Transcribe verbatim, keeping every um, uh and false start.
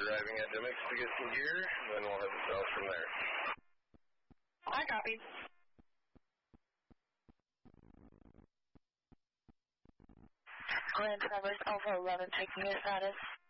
arriving at Dymocks to get some gear, and then we'll head south from there. I copy. Grand Traverse Alpha eleven, taking your status.